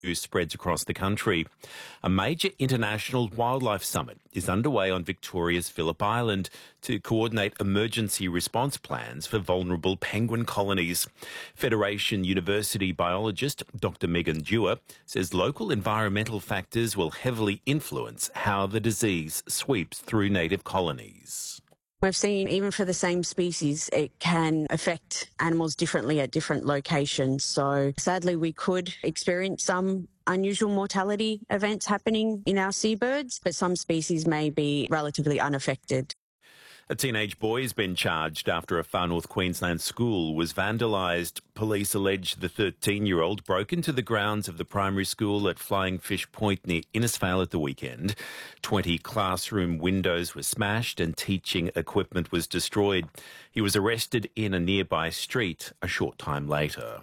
spreads across the country. A major international wildlife summit is underway on Victoria's Phillip Island to coordinate emergency response plans for vulnerable penguin colonies. Federation University biologist Dr Megan Dewar says local environmental factors will heavily influence how the disease sweeps through native colonies. We've seen even for the same species, it can affect animals differently at different locations. So sadly, we could experience some unusual mortality events happening in our seabirds, but some species may be relatively unaffected. A teenage boy has been charged after a far north Queensland school was vandalised. Police allege the 13-year-old broke into the grounds of the primary school at Flying Fish Point near Innisfail at the weekend. 20 classroom windows were smashed and teaching equipment was destroyed. He was arrested in a nearby street a short time later.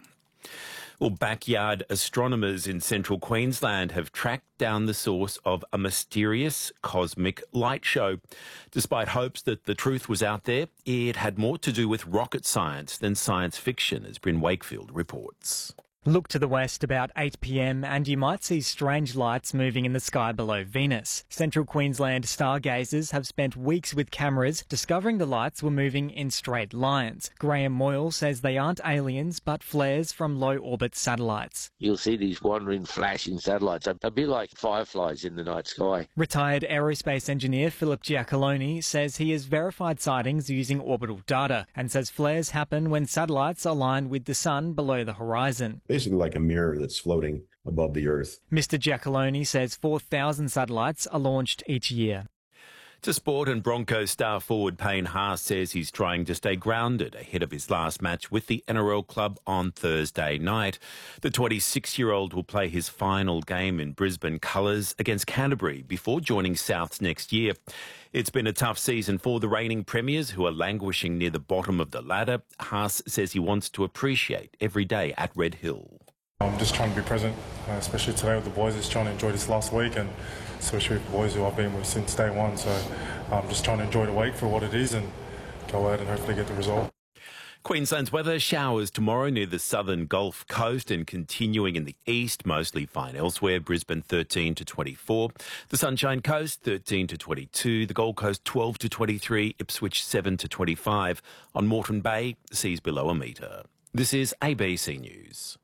Well, backyard astronomers in central Queensland have tracked down the source of a mysterious cosmic light show. Despite hopes that the truth was out there, it had more to do with rocket science than science fiction, as Bryn Wakefield reports. Look to the west about 8 p.m. and you might see strange lights moving in the sky below Venus. Central Queensland stargazers have spent weeks with cameras discovering the lights were moving in straight lines. Graham Moyle says they aren't aliens but flares from low-orbit satellites. You'll see these wandering, flashing satellites, a bit like fireflies in the night sky. Retired aerospace engineer Philip Giacalone says he has verified sightings using orbital data and says flares happen when satellites align with the sun below the horizon. Basically like a mirror that's floating above the Earth. Mr Giacalone says 4,000 satellites are launched each year. To sport, and Broncos star forward Payne Haas says he's trying to stay grounded ahead of his last match with the NRL club on Thursday night. The 26-year-old will play his final game in Brisbane colours against Canterbury before joining Souths next year. It's been a tough season for the reigning premiers, who are languishing near the bottom of the ladder. Haas says he wants to appreciate every day at Red Hill. I'm just trying to be present, especially today with the boys. Just trying to enjoy this last week, and especially with the boys who I've been with since day one. So I'm just trying to enjoy the week for what it is and go out and hopefully get the result. Queensland's weather: showers tomorrow near the southern Gulf Coast and continuing in the east, mostly fine elsewhere. Brisbane 13 to 24, the Sunshine Coast 13 to 22, the Gold Coast 12 to 23, Ipswich 7 to 25. On Moreton Bay, seas below a metre. This is ABC News.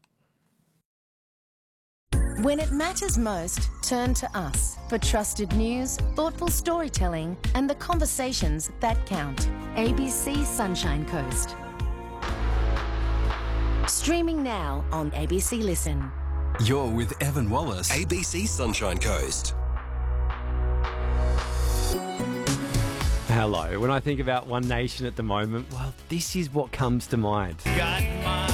When it matters most, turn to us for trusted news, thoughtful storytelling and the conversations that count. ABC Sunshine Coast. Streaming now on ABC Listen. You're with Evan Wallace. ABC Sunshine Coast. Hello. When I think about One Nation at the moment, well, this is what comes to mind.